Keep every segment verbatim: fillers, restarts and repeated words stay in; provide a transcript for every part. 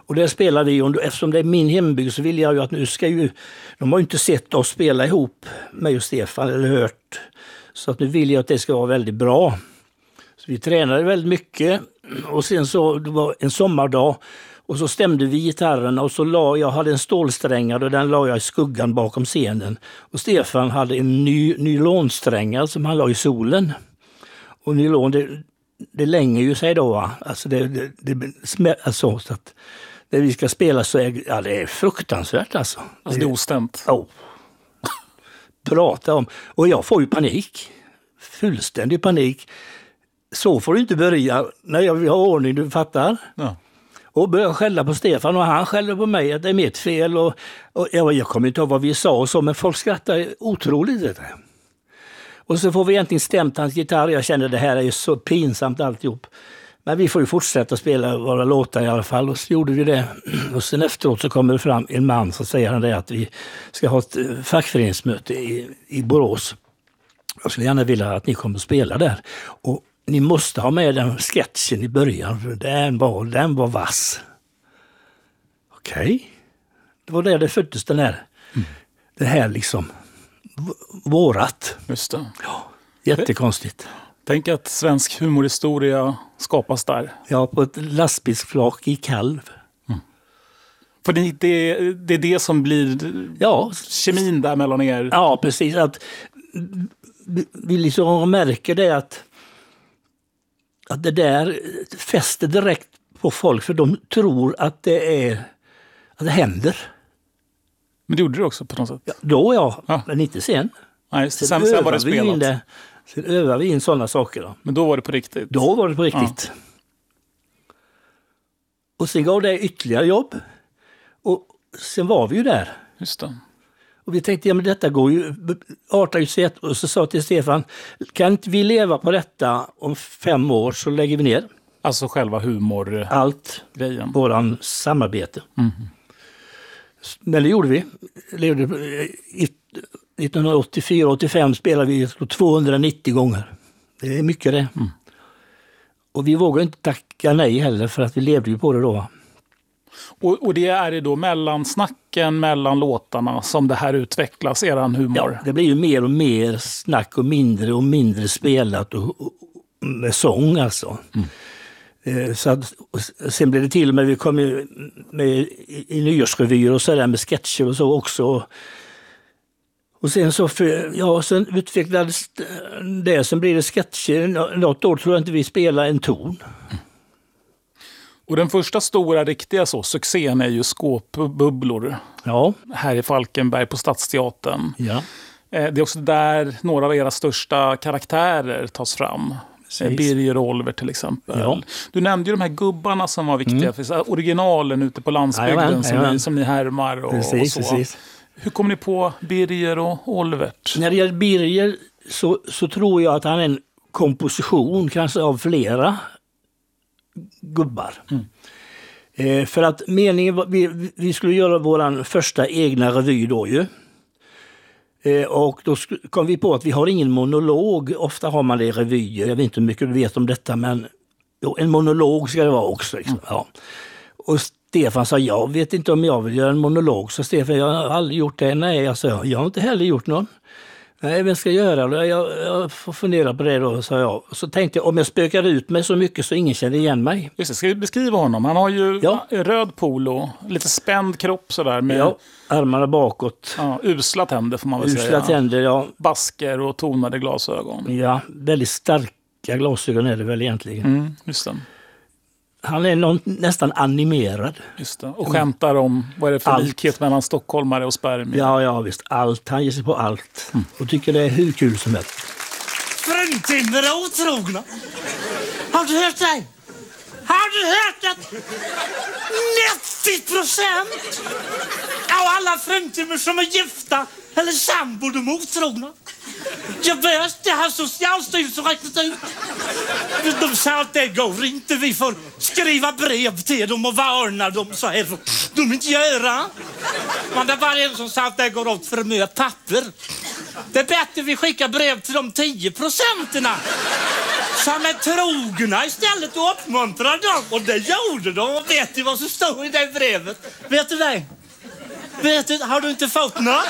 Och där spelar vi, och eftersom det är min hembygd så vill jag ju att nu ska ju, de har ju inte sett oss spela ihop, mig och Stefan, eller hört. Så att nu vill jag att det ska vara väldigt bra. Så vi tränade väldigt mycket och sen så, det var en sommardag och så stämde vi gitarrerna och så la, jag hade en stålsträngad och den la jag i skuggan bakom scenen. Och Stefan hade en ny nylonsträngad som han la i solen. Och nylon, det, det länger ju sig då, va? Alltså det, det, det smä, alltså, så att när vi ska spela så är ja, det är fruktansvärt alltså. Alltså det är ostämt. Ja. Prata om. Och jag får ju panik. Fullständig panik. Så får du inte börja när jag vill ha ordning, du fattar. Ja. Och börjar skälla på Stefan och han skäller på mig att det är mitt fel. Och, och jag, jag kommer inte ihåg vad vi sa och så, men folk skrattar otroligt. Vet du. Och så får vi egentligen stämt hans gitarr. Jag känner det här är ju så pinsamt alltihop. Men vi får ju fortsätta spela våra låtar i alla fall. Och så gjorde vi det. Och sen efteråt så kommer det fram en man som säger han det att vi ska ha ett fackföreningsmöte i, i Borås. Jag skulle gärna vilja att ni kommer att spela där. Och ni måste ha med den sketchen i början. Den var, den var vass. Okej. Okay. Det var där det föddes den här. Mm. Det här liksom. Vårat. Just det. Ja, jättekonstigt. Tänk att svensk humorhistoria skapas där. Ja, på ett lastbilsflak i Kalv. Mm. För det, det, det är det som blir ja. kemin där mellan er. Ja, precis. Att vi liksom märker det att, att det där fäster direkt på folk. För de tror att det är att det händer. Men det gjorde det också på något sätt? Ja, då ja, ja, men inte sen. Nej, sen, sen, sen var det spelat. Det, sen övar vi in sådana saker. Då. Men då var det på riktigt? Då var det på riktigt. Ja. Och sen gav det ytterligare jobb. Och sen var vi ju där. Just det. Och vi tänkte, ja men detta går ju, artar ju sig. Och så sa till Stefan, kan inte vi leva på detta om fem år så lägger vi ner. Alltså själva humor... Allt. Grejen. Våran samarbete. Mm. Men det gjorde vi. Levde, nittonhundraåttiofyra åttiofem spelade vi tvåhundranittio gånger. Det är mycket det. Mm. Och vi vågade inte tacka nej heller för att vi levde ju på det då. Och, och det är det då mellan snacken, mellan låtarna som det här utvecklas, eran humor? Ja, det blir ju mer och mer snack och mindre och mindre spelat och, och med sång alltså. Mm. Så att, sen blev det till och med, vi kom ju med i, i nyårsrevyer och sådär med sketcher och så också. Och sen så, för, ja, sen utvecklades det, sen blir det sketcher. Något år tror jag inte vi spelar en ton. Mm. Och den första stora riktiga så, succén är ju Skåpbubblor. Ja. Här i Falkenberg på Stadsteatern. Ja. Det är också där några av era största karaktärer tas fram. Precis. Birger Olver till exempel. Ja. Du nämnde ju de här gubbarna som var viktiga. Mm. För originalen ute på landsbygden jajamän, som, jajamän. Ni, som ni härmar och, precis, och så. Precis. Hur kom ni på Birger och Olvert? När det gäller Birger så, så tror jag att han är en komposition kanske av flera gubbar. Mm. Eh, för att meningen var, vi, vi skulle göra våran första egna revy då ju. Eh, och då kom vi på att vi har ingen monolog. Ofta har man det i revyer. Jag vet inte hur mycket du vet om detta, men jo, en monolog ska det vara också. Liksom. Mm. Ja. Och Stefan sa, jag vet inte om jag vill göra en monolog. Så Stefan, jag har aldrig gjort det. Nej, jag sa, jag har inte heller gjort någon. Nej, vem ska jag göra? Jag, jag får fundera på det då, sa jag. Så tänkte jag, om jag spökar ut mig så mycket så ingen känner igen mig. Just det, ska vi beskriva honom? Han har ju ja. röd polo, lite spänd kropp sådär. Med ja, armarna bakåt. Ja, usla tänder får man väl usla säga. Usla tänder, ja. Basker och tonade glasögon. Ja, väldigt starka glasögon är det väl egentligen. Mm, just det. Han är någon, nästan animerad. Just det. Och skämtar om vad är det för allt. Likhet mellan stockholmare och spermier. Ja, ja visst. Allt. Han ger sig på allt. Mm. Och tycker det är hur kul som helst. Fruntimmer är otrogna. Har du hört det? Har du hört att nittio procent av alla fruntimmer som är gifta eller sambo, de är otrogna? Jag vet, det har Socialstyrelsen räknat ut. De sa att det går inte. Vi får skriva brev till dem och varna dem så här. De inte göra. Men det var en som sa att det går åt för mycket papper. Det är bättre vi skickar brev till de tio procenterna som är trogna istället och uppmuntrar dem. Och det gjorde de. Och vet du vad som stod i det brevet? Vet du det? Vet du, har du inte fått något?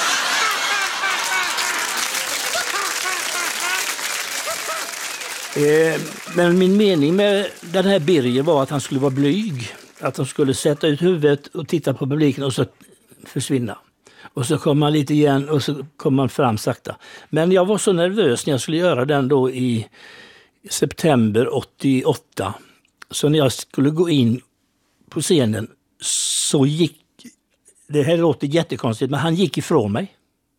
Eh, men min mening med den här Birger var att han skulle vara blyg. Att han skulle sätta ut huvudet och titta på publiken och så försvinna. Och så kom man lite igen och så kom man fram sakta. Men jag var så nervös när jag skulle göra den då i september åttioåtta. Så när jag skulle gå in på scenen så gick, det här låter jättekonstigt, men han gick ifrån mig.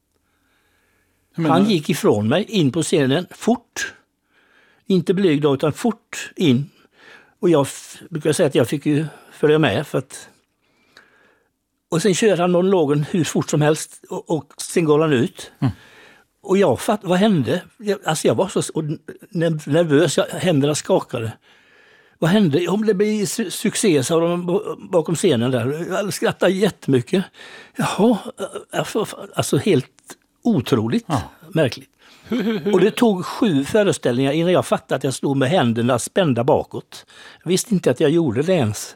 Han gick ifrån mig in på scenen fort. Inte blyg då, utan fort in. Och jag brukar säga att jag fick ju följa med för att... Och sen kör han monologen hur fort som helst och, och sen går han ut. Mm. Och jag fatt, vad hände? Jag, alltså jag var så nervös, jag, händerna skakade. Vad hände? Om det blir su- succé, sa de bakom scenen där. Jag skrattade jättemycket. Jaha, alltså helt otroligt ja. Märkligt. Hur, hur, hur? Och det tog sju föreställningar innan jag fattade att jag stod med händerna spända bakåt. Jag visste inte att jag gjorde det ens.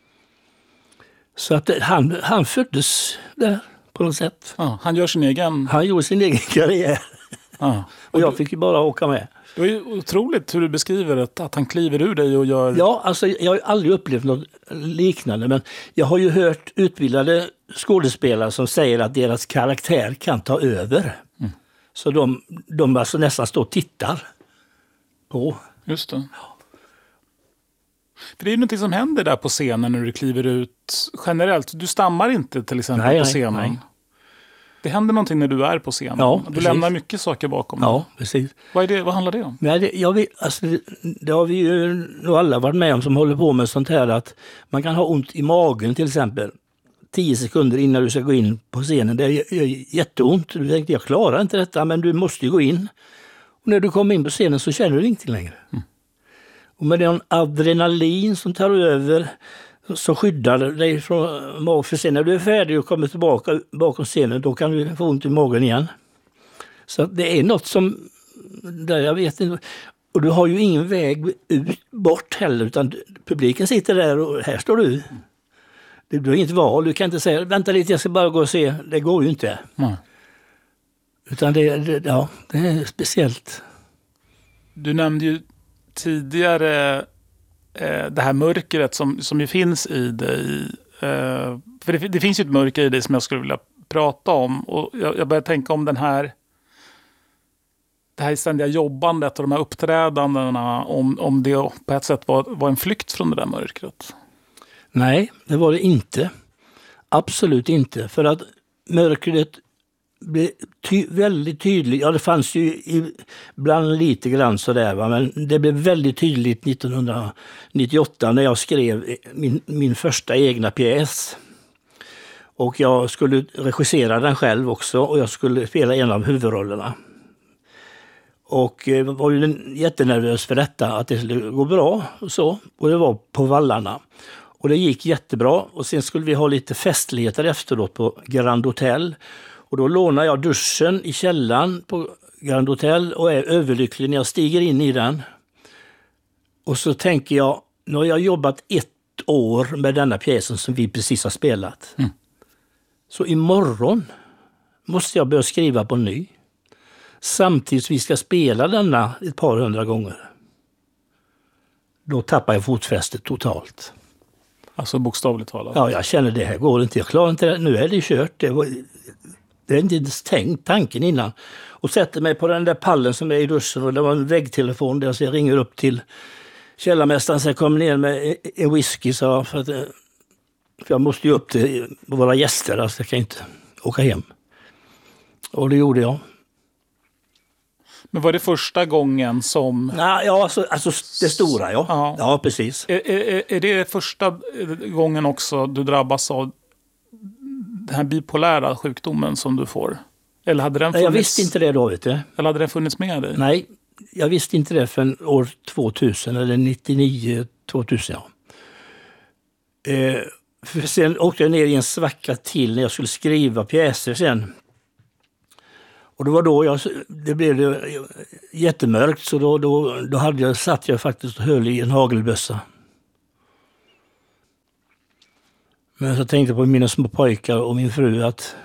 Så att han, han föddes där på något sätt. Ja, han gör sin egen... Han gjorde sin egen karriär. Ja. Och jag fick ju bara åka med. Det är ju otroligt hur du beskriver det, att han kliver ur dig och gör... Ja, alltså jag har aldrig upplevt något liknande. Men jag har ju hört utbildade skådespelare som säger att deras karaktär kan ta över. Mm. Så de, de alltså nästan står och tittar på. Just det. För det är ju någonting som händer där på scenen när du kliver ut generellt. Du stammar inte till exempel nej, på scenen. Nej, nej. Det händer någonting när du är på scenen. Ja, du precis. Lämnar mycket saker bakom dig. Ja, precis. Vad, är det, vad handlar det om? Nej, det, jag vet, alltså, det, det har vi ju nog alla varit med om som håller på med sånt här. Att man kan ha ont i magen till exempel. Tio sekunder innan du ska gå in på scenen. Det är jätteont. Du tänkte, jag klarar inte detta, men du måste ju gå in. Och när du kommer in på scenen så känner du ingenting längre. Mm. Och med den adrenalin som tar över så skyddar dig från magen. För sen när du är färdig och kommer tillbaka bakom scenen, då kan du få ont i magen igen. Så det är något som, där jag vet inte, och du har ju ingen väg ut bort heller, utan publiken sitter där och här står du. Du har inget val, du kan inte säga, vänta lite, jag ska bara gå och se, det går ju inte. Mm. Utan det, det, ja, det är speciellt. Du nämnde ju tidigare eh, det här mörkret som, som ju finns i dig. Eh, för det, det finns ju ett mörker i dig som jag skulle vilja prata om. Och jag, jag börjar tänka om den här det här ständiga jobbandet och de här uppträdandena, om, om det på ett sätt var, var en flykt från det där mörkret. Nej, det var det inte. Absolut inte. För att mörkret blev ty- väldigt tydligt. Ja, det fanns ju ibland lite grann sådär, va? Men det blev väldigt tydligt nittonhundranittioåtta när jag skrev min, min första egna pjäs. Och jag skulle regissera den själv också och jag skulle spela en av huvudrollerna. Och jag var ju jättenervös för detta, att det skulle gå bra och så. Och det var på Vallarna. Och det gick jättebra. Och sen skulle vi ha lite festligheter efteråt på Grand Hotel. Och då lånar jag duschen i källaren på Grand Hotel och är överlycklig när jag stiger in i den. Och så tänker jag, nu har jag jobbat ett år med denna pjäsen som vi precis har spelat. Mm. Så imorgon måste jag börja skriva på ny. Samtidigt som vi ska spela denna ett par hundra gånger. Då tappar jag fotfästet totalt. Alltså bokstavligt talat? Ja, jag känner det här går inte. Jag klarar inte det. Nu är det kört. Det, var, det är inte ens tänkt tanken innan. Och sätter mig på den där pallen som är i duschen och det var en väggtelefon där jag ringer upp till källarmästaren så jag kommer ner med en whisky så för, att, för jag måste ju upp till våra gäster, alltså jag kan inte åka hem. Och det gjorde jag. Men var det första gången som... Ja, alltså, alltså det stora, ja. Ja, ja precis. Är, är, är det första gången också du drabbas av den här bipolära sjukdomen som du får? Eller hade den funnits... Jag visste inte det då, vet du. Eller hade den funnits med dig? Nej, jag visste inte det förrän år tvåtusen, eller nittionio tvåtusen, ja. Eh, för sen åkte jag ner i en svacka till när jag skulle skriva pjäser sen. Och det var då jag, det blev det jättemörkt, så då, då, då hade jag, satt jag faktiskt och höll i en hagelbössa. Men så tänkte jag på mina små pojkar och min fru att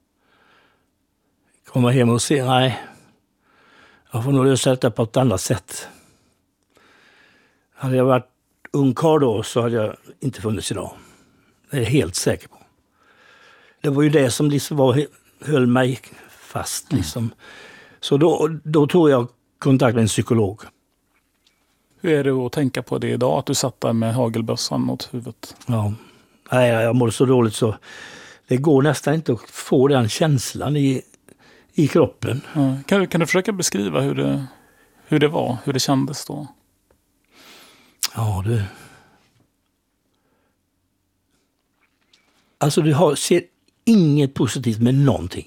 komma hem och se, nej, jag får nog lösa detta på ett annat sätt. Hade jag varit ung karl då så hade jag inte funnits idag. Det är jag helt säker på. Det var ju det som liksom var, höll mig fast. Liksom. Mm. Så då, då tog jag kontakt med en psykolog. Hur är det att tänka på det idag? Att du satt där med hagelbössan mot huvudet? Ja, nej, jag mår så dåligt så det går nästan inte att få den känslan i, i kroppen. Ja. Kan, du, kan du försöka beskriva hur det, hur det var? Hur det kändes då? Ja, du. Alltså du har, ser inget positivt med någonting.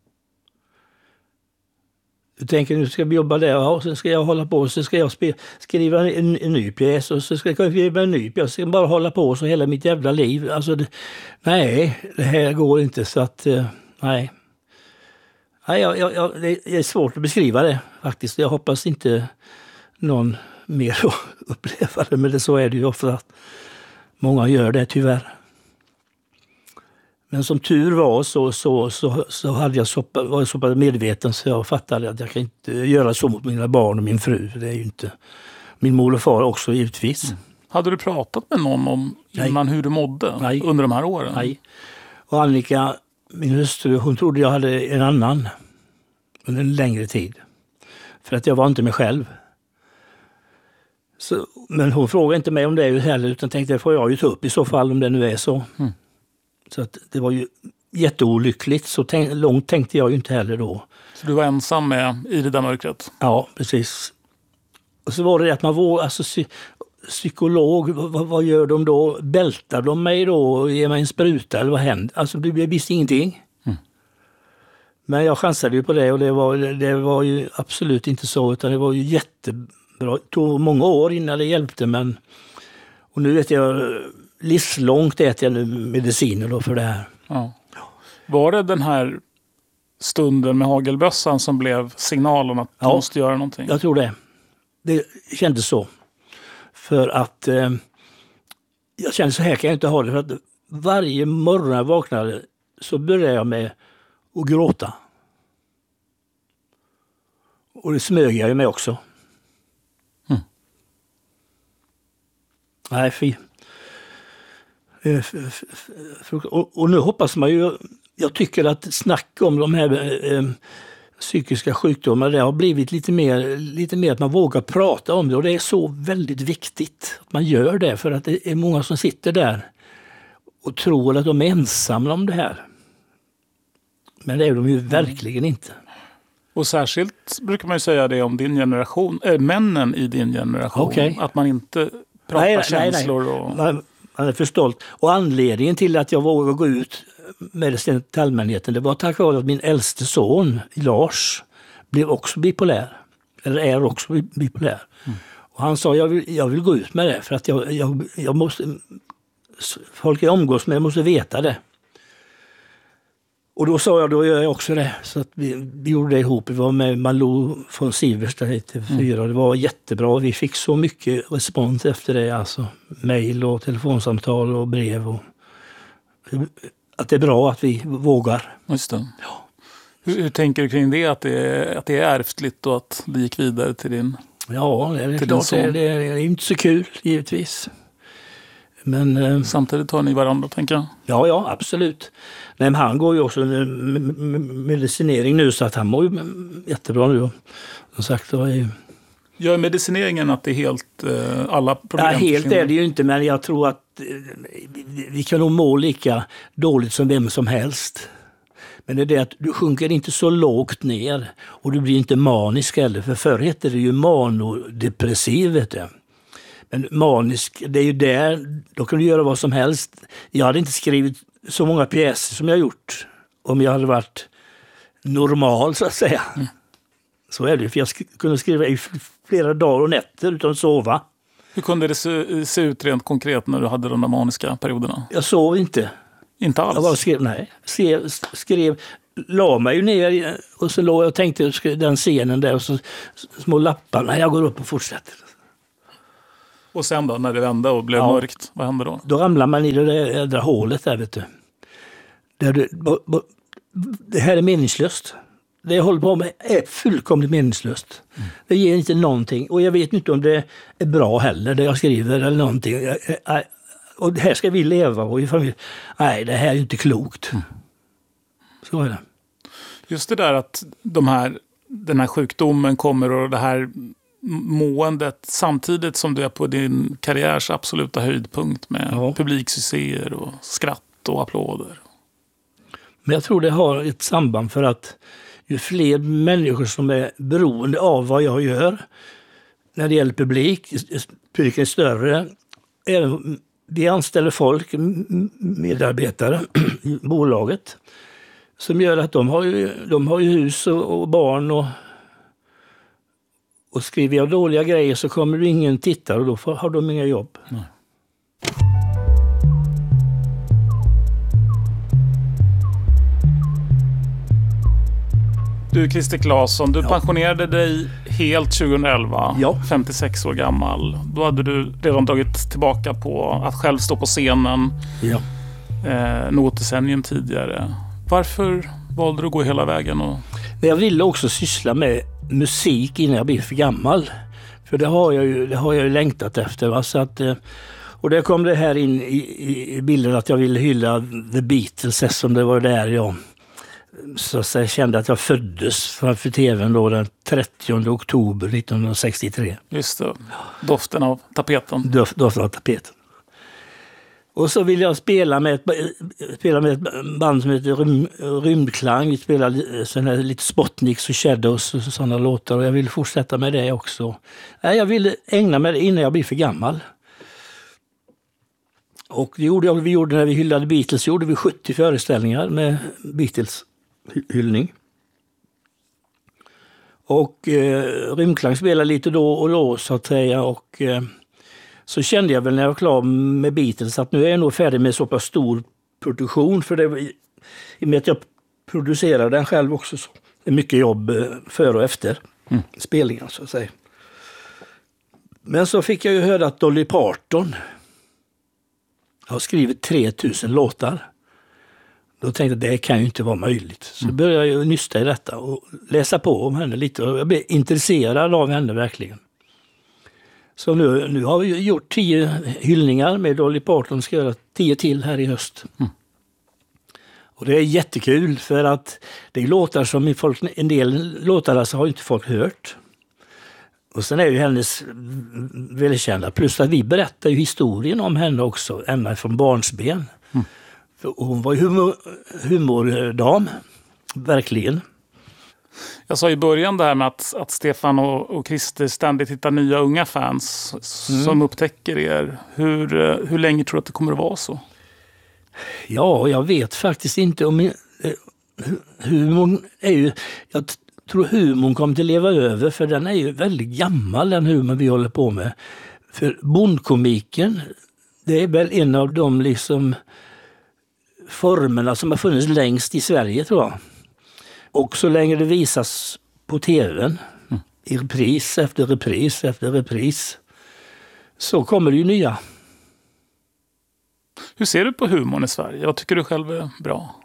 Du tänker nu ska vi jobba där och sen ska jag hålla på och så ska jag spe, skriva en, en ny pjäs och så ska jag skriva en ny pjäs. Jag ska bara hålla på så hela mitt jävla liv. Alltså det, nej, det här går inte så att, uh, nej. nej jag, jag, jag, det är svårt att beskriva det faktiskt. Jag hoppas inte någon mer att uppleva det, men det, så är det ju ofta att många gör det tyvärr. Men som tur var så, så, så, så hade jag så, var jag så pass medveten så jag fattade att jag kan inte göra så mot mina barn och min fru. Det är ju inte min mor och far också givetvis. Mm. Hade du pratat med någon om innan hur du mådde Nej. under de här åren? Nej. Och Annika, min hustru, hon trodde jag hade en annan under en längre tid. För att jag var inte mig själv. Så, men hon frågade inte mig om det heller utan tänkte det får jag ju ta upp i så fall om det nu är så. Mm. Så att det var ju jätteolyckligt, så tänk, långt tänkte jag ju inte heller då. Så du var ensam med i det där mörkret? Ja, precis. Och så var det att man var alltså, psy, psykolog, vad, vad gör de då? Bältar de mig då och ger mig en spruta eller vad händer? Alltså jag visste ingenting. Mm. Men jag chansade ju på det och det var, det var ju absolut inte så utan det var ju jättebra. Det tog många år innan det hjälpte men och nu vet jag livslångt äter jag nu mediciner då för det här. Ja. Var det den här stunden med hagelbössan som blev signalen att du ja, måste göra någonting? Jag tror det. Det kändes så. För att eh, jag kände så här kan jag inte ha det. För att varje morgon jag vaknade så började jag med att gråta. Och det smög jag ju med också. Mm. Nej, fy. Och nu hoppas man ju, jag tycker att snack om de här eh, psykiska sjukdomarna det har blivit lite mer, lite mer att man vågar prata om det och det är så väldigt viktigt att man gör det för att det är många som sitter där och tror att de är ensamma om det här. Men det är de ju verkligen inte. Och särskilt brukar man ju säga det om din generation, äh, männen i din generation, okay. Att man inte pratar nej, känslor nej, nej. och... Man, man är för stolt. Och anledningen till att jag vågade gå ut med det till allmänheten, det var tack vare att min äldste son, Lars, blev också bipolär. Eller är också bipolär. Mm. Och han sa, jag vill, jag vill gå ut med det för att jag, jag, jag måste... Folk jag omgås med måste veta det. Och då sa jag, då gör jag också det. Så att vi, vi gjorde det ihop. Vi var med Malou från Siversta i T V fyra. Mm. Det var jättebra. Vi fick så mycket respons efter det. Alltså mejl och telefonsamtal och brev. Och, att det är bra att vi vågar. Just det. Ja. Hur, hur tänker du kring det? Att det, är, att det är ärftligt och att det gick vidare till din Ja, det är klart. Det, det är inte så kul, givetvis. Men, eh, samtidigt tar ni varandra, tänker jag. Ja, ja, absolut. Nej, men han går ju också med medicinering nu så att han mår ju jättebra nu. Som sagt, det är ju... Gör medicineringen att det är helt eh, alla problem? Ja, helt är det ju inte, men jag tror att eh, vi kan nog må lika dåligt som vem som helst. Men det är det att du sjunker inte så lågt ner och du blir inte manisk heller. För förr hette det ju manodepressiv, vet du. Men manisk, det är ju där, då kan du göra vad som helst. Jag hade inte skrivit så många pjäser som jag gjort om jag hade varit normal, så att säga. Mm. Så är det, för jag sk- kunde skriva i flera dagar och nätter utan att sova. Hur kunde det se, se ut rent konkret när du hade de där maniska perioderna? Jag sov inte. Inte alls? Jag bara skrev, nej. Skrev, skrev la mig ju ner och så låg jag och tänkte den scenen där och så små lappar. Nej, jag går upp och fortsätter. Och sen då, när det vände och blev ja. mörkt, vad hände då? Då ramlar man i det där, där hålet där, vet du. Där du bo, bo, det här är meningslöst. Det jag håller på med är fullkomligt meningslöst. Mm. Det ger inte någonting. Och jag vet inte om det är bra heller, det jag skriver eller någonting. Jag, jag, och det här ska vi leva och i familj. Nej, det här är inte klokt. Mm. Så är det. Just det där att de här, den här sjukdomen kommer och det här måendet samtidigt som du är på din karriärs absoluta höjdpunkt med ja. publiksuccéer och skratt och applåder. Men jag tror det har ett samband för att ju fler människor som är beroende av vad jag gör när det gäller publik, publiken är större. Även vi anställer folk, medarbetare i bolaget som gör att de har ju, de har ju hus och, och barn och, och skriver jag dåliga grejer så kommer det ingen tittare och då får, har de inga jobb. Nej. Du, Christer Claesson, du ja. pensionerade dig helt tjugoelva, ja. femtiosex år gammal. Då hade du redan dragit tillbaka på att själv stå på scenen ja. eh, något decennium tidigare. Varför valde du att gå hela vägen? Och... Jag ville också syssla med musik innan jag blev för gammal. För det har jag ju, det har jag ju längtat efter. Va? Så att, och där kom det här in i, i bilden att jag ville hylla The Beatles eftersom det var där jag... Så, så jag kände att jag föddes framför tvn då den trettionde oktober nittonhundrasextiotre. Just det. Doften av tapeten. Dof, doften av tapeten. Och så ville jag spela med ett, spela med ett band som heter Rym, Rymdklang. Vi spelade sån här, lite Spotniks och Shadows och sådana låtar. Och jag ville fortsätta med det också. Nej, jag ville ägna mig det innan jag blev för gammal. Och det gjorde jag, vi gjorde när vi hyllade Beatles. Gjorde vi sjuttio föreställningar med Beatles hyllning. Och eh, Rymdklang spelade lite då och då så att säga och eh, så kände jag väl när jag var klar med Beatles att nu är jag nog färdig med så pass stor produktion för det i och med att jag producerar den själv också så det är mycket jobb eh, före och efter mm. spelningen så att säga. Men så fick jag ju höra att Dolly Parton har skrivit tre tusen låtar. Då tänkte jag att det kan ju inte vara möjligt. Så mm. började jag nysta i detta och läsa på om henne lite. Och jag blev intresserad av henne verkligen. Så nu, nu har vi gjort tio hyllningar med Dolly Parton. Ska göra tio till här i höst. Mm. Och det är jättekul för att det är låtar som folk, en del låtar alltså har inte folk hört. Och sen är ju hennes välkända. Plus att vi berättar ju historien om henne också. Ända från barnsben. Mm. Hon var ju humor, humordam, verkligen. Jag sa i början där med att, att Stefan och, och Christer ständigt hittar nya unga fans mm. som upptäcker er. Hur, hur länge tror du att det kommer att vara så? Ja, jag vet faktiskt inte om... Humorn är ju... Jag tror humorn kommer att leva över för den är ju väldigt gammal den humor vi håller på med. För bondkomiken, det är väl en av de liksom... formerna som har funnits längst i Sverige tror jag. Och så länge det visas på tvn mm. i repris efter repris efter repris så kommer det ju nya. Hur ser du på humorn i Sverige? Vad tycker du själv är bra?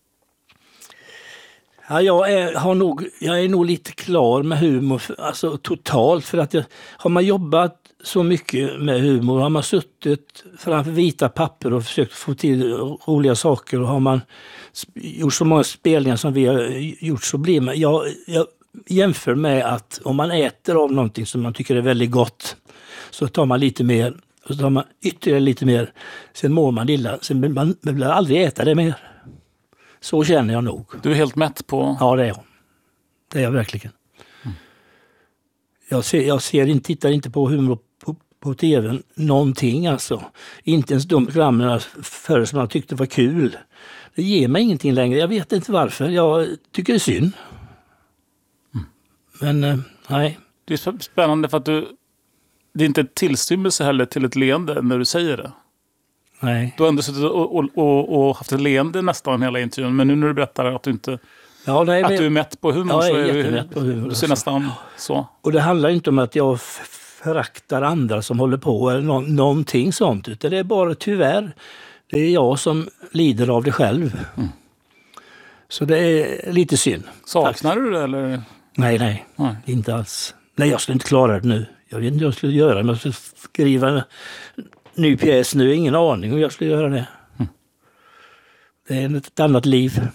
Ja, jag, är, har nog, jag är nog lite klar med humor alltså totalt för att jag, har man jobbat så mycket med humor. Har man suttit framför vita papper och försökt få till roliga saker och har man gjort så många spelningar som vi har gjort så blir man... Jag, jag jämför med att om man äter av någonting som man tycker är väldigt gott så tar man lite mer och så tar man ytterligare lite mer. Sen mår man illa. Sen vill man vill aldrig äta det mer. Så känner jag nog. Du är helt mätt på... Ja, det är jag. Det är jag verkligen. Mm. Jag, ser, jag ser inte, tittar inte på humor på, på tvn någonting alltså. Inte ens de programmen förr som jag tyckte var kul. Det ger mig ingenting längre. Jag vet inte varför. Jag tycker det är synd. Mm. Men eh, nej. Det är spännande för att du... Det är inte ett tillstymmelse heller till ett leende när du säger det. Nej. Du har ändå suttit och, och, och, och haft ett leende nästan hela intervjun. Men nu när du berättar att du inte Ja, nej, att men, du är mätt på humor. Ja, så jag är är jättemätt på humor. Du ser nästan så. Och det handlar inte om att jag föraktar andra som håller på eller no- någonting sånt. Utan det är bara tyvärr, det är jag som lider av det själv. Mm. Så det är lite synd. Saknar faktiskt. du det eller? Nej, nej, nej, inte alls. Nej, jag skulle inte klara det nu. Jag vet inte vad jag skulle göra, men jag skulle skriva en ny pjäs nu. Ingen aning om jag skulle göra det. Mm. Det är ett annat liv.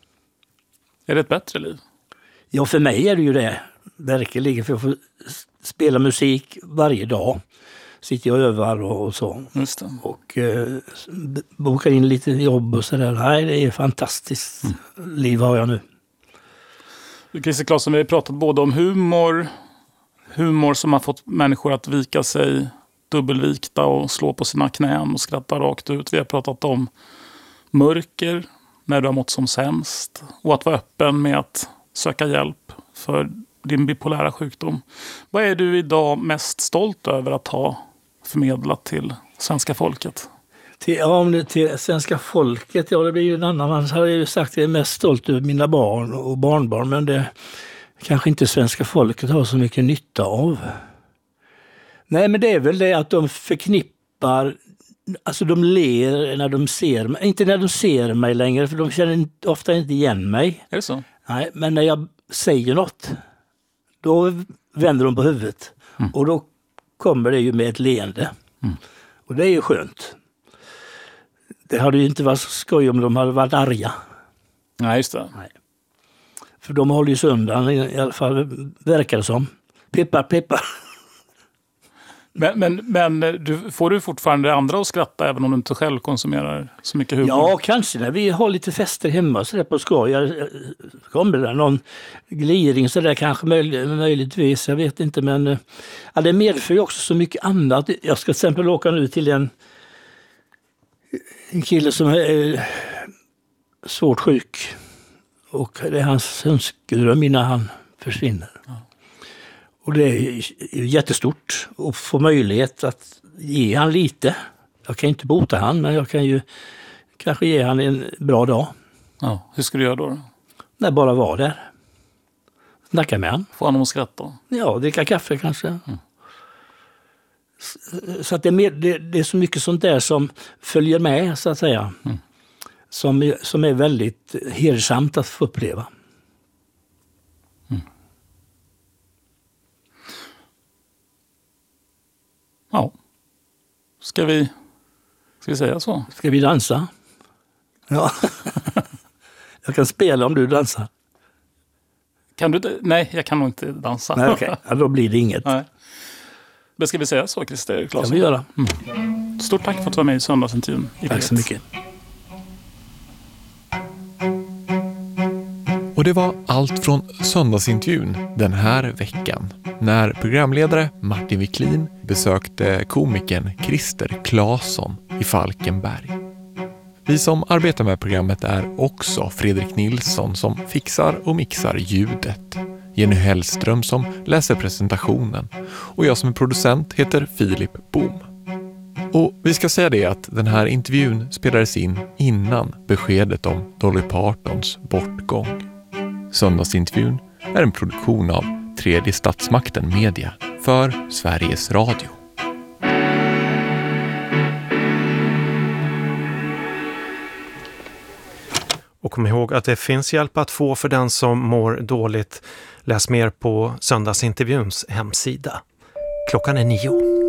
Är det ett bättre liv? Ja, för mig är det ju det. Verkligen, för jag får spela musik varje dag. Sitter jag och övar och, och så. Just det. Och eh, bokar in lite jobb och sådär. Nej, det är fantastiskt mm. liv har jag nu. Christer Claesson, vi har pratat både om humor, humor som har fått människor att vika sig dubbelvikta och slå på sina knän och skratta rakt ut. Vi har pratat om mörker när du har mått som sämst och att vara öppen med att söka hjälp för din bipolära sjukdom. Vad är du idag mest stolt över att ha förmedlat till svenska folket? Till, ja, om det till svenska folket, ja det blir ju en annan. Annars har jag ju sagt att jag är mest stolt över mina barn och barnbarn, men det kanske inte svenska folket har så mycket nytta av. Nej, men det är väl det att de förknippar, alltså de ler när de ser mig, inte när de ser mig längre, för de känner ofta inte igen mig. Är det så? Nej, men när jag säger något, då vänder de på huvudet. Mm. Och då kommer det ju med ett leende. Mm. Och det är ju skönt. Det hade ju inte varit så skoj om de hade varit arga. Nej, just det. Nej. För de håller ju sig undan, i alla fall verkar det som. Peppar, peppar. Men, men, men du, får du fortfarande andra att skratta även om du inte själv konsumerar så mycket humor? Ja, kanske. När vi har lite fester hemma så där på skoj. Jag, kommer det någon gliring så där kanske möj, möjligtvis. Jag vet inte, men ja, det medför ju också så mycket annat. Jag ska till exempel åka nu till en, en kille som är svårt sjuk. Och det är hans önskedröm innan han försvinner. Ja. Och det är jättestort att få möjlighet att ge han lite. Jag kan inte bota han, men jag kan ju kanske ge han en bra dag. Ja, hur ska du göra då? Nej, bara vara där. Snacka med han. Få honom att skratta? Ja, dricka kaffe kanske. Mm. Så att det är, mer, det, det är så mycket sånt där som följer med, så att säga. Mm. Som, som är väldigt hedersamt att få uppleva. Mm. Ja. Ska vi, ska vi säga så? Ska vi dansa? Ja. Jag kan spela om du dansar. Kan du? Nej, jag kan nog inte dansa. Nej, okej. Ja, då blir det inget. Nej. Men ska vi säga så, Christer Claesson? Kan vi göra. Mm. Stort tack för att du var med i söndagsintervjun. Tack så mycket. Och det var allt från söndagsintervjun den här veckan, när programledare Martin Wiklin besökte komikern Christer Claesson i Falkenberg. Vi som arbetar med programmet är också Fredrik Nilsson som fixar och mixar ljudet, Jenny Hellström som läser presentationen och jag som är producent heter Filip Boom. Och vi ska säga det att den här intervjun spelades in innan beskedet om Dolly Partons bortgång. Söndagsintervjun är en produktion av Tredje Statsmakten Media för Sveriges Radio. Och kom ihåg att det finns hjälp att få för den som mår dåligt. Läs mer på söndagsintervjuns hemsida. Klockan är nio.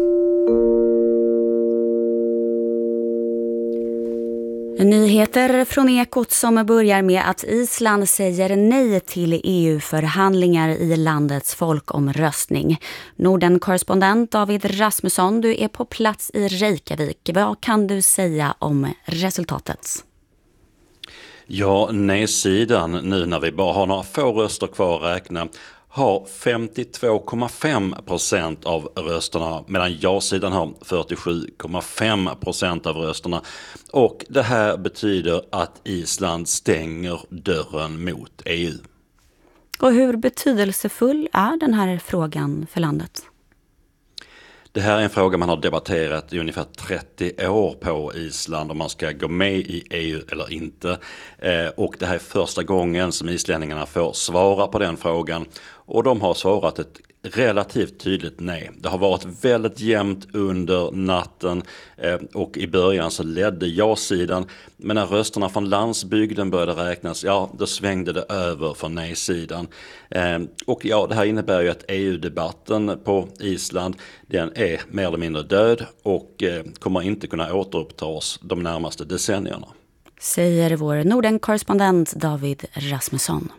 Nyheter från Ekot som börjar med att Island säger nej till E U-förhandlingar i landets folkomröstning. Norden-korrespondent David Rasmusson, du är på plats i Reykjavik. Vad kan du säga om resultatet? Ja, nej-sidan, nu när vi bara har några få röster kvar att räkna, har femtiotvå komma fem procent av rösterna, medan ja-sidan har fyrtiosju komma fem procent av rösterna. Och det här betyder att Island stänger dörren mot E U. Och hur betydelsefull är den här frågan för landet? Det här är en fråga man har debatterat i ungefär trettio år på Island om man ska gå med i E U eller inte. Och det här är första gången som islänningarna får svara på den frågan. Och de har svarat ett relativt tydligt nej. Det har varit väldigt jämnt under natten och i början så ledde ja-sidan. Men när rösterna från landsbygden började räknas, ja då svängde det över för nej-sidan. Och ja, det här innebär ju att E U-debatten på Island, den är mer eller mindre död och kommer inte kunna återupptas de närmaste decennierna. Säger vår Norden-korrespondent David Rasmusson.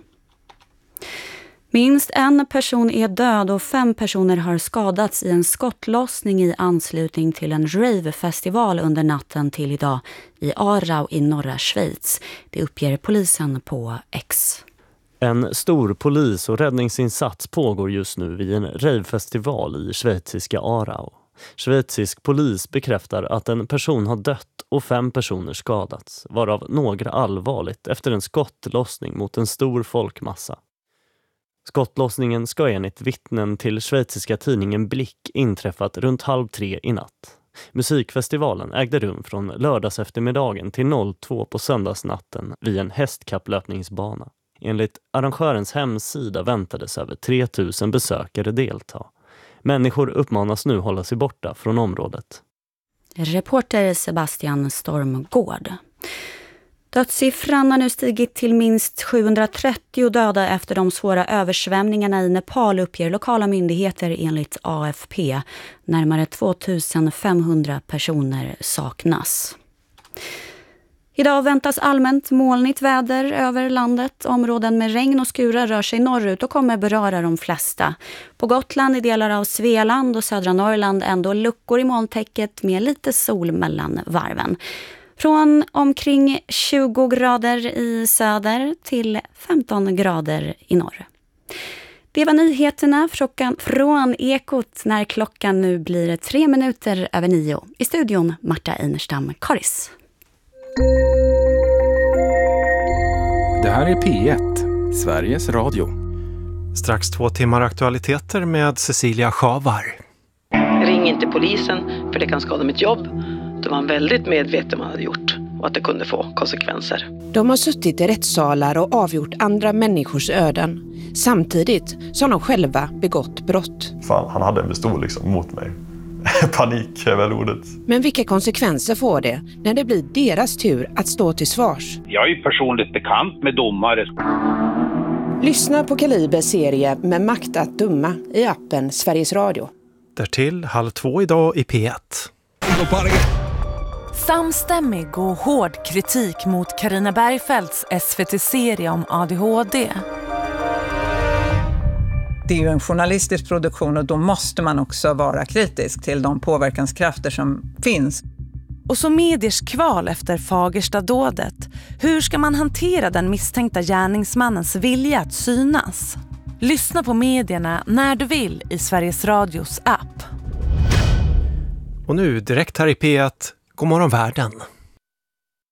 Minst en person är död och fem personer har skadats i en skottlossning i anslutning till en rave-festival under natten till idag i Aarau i norra Schweiz. Det uppger polisen på X. En stor polis- och räddningsinsats pågår just nu vid en rave-festival i schweiziska Aarau. Schweizisk polis bekräftar att en person har dött och fem personer skadats, varav några allvarligt efter en skottlossning mot en stor folkmassa. Skottlossningen ska enligt vittnen till schweiziska tidningen Blick inträffat runt halv tre i natt. Musikfestivalen ägde rum från lördags eftermiddagen till två på söndagsnatten vid en hästkapplöpningsbana. Enligt arrangörens hemsida väntades över tre tusen besökare delta. Människor uppmanas nu hålla sig borta från området. Reporter Sebastian Stormgård. Dödssiffran har nu stigit till minst sjuhundratrettio döda efter de svåra översvämningarna i Nepal, uppger lokala myndigheter enligt A F P. Närmare tvåtusenfemhundra personer saknas. Idag väntas allmänt molnigt väder över landet. Områden med regn och skurar rör sig norrut och kommer beröra de flesta. På Gotland, i delar av Svealand och södra Norrland ändå luckor i molntäcket med lite sol mellan varven. Från omkring tjugo grader i söder till femton grader i norr. Det var nyheterna från Ekot när klockan nu blir tre minuter över nio. I studion Marta Einerstam Karis. Det här är P ett, Sveriges Radio. Strax två timmar aktualiteter med Cecilia Schavar. Ring inte polisen för det kan skada mitt jobb. De var väldigt medvetna om vad de hade gjort och att det kunde få konsekvenser. De har suttit i rättssalar och avgjort andra människors öden. Samtidigt som de själva begått brott. Fan, han hade en pistol liksom mot mig. Panik är väl ordet. Men vilka konsekvenser får det när det blir deras tur att stå till svars? Jag är ju personligt bekant med domare. Lyssna på Kalibers serie med makt att döma i appen Sveriges Radio. Därtill halv två idag i P ett. Samstämmig och hård kritik mot Carina Bergfeldts S V T-serie om A D H D. Det är ju en journalistisk produktion och då måste man också vara kritisk till de påverkanskrafter som finns. Och så mediers kval efter Fagersta-dådet. Hur ska man hantera den misstänkta gärningsmannens vilja att synas? Lyssna på medierna när du vill i Sveriges Radios app. Och nu direkt här i P ett, God morgon världen.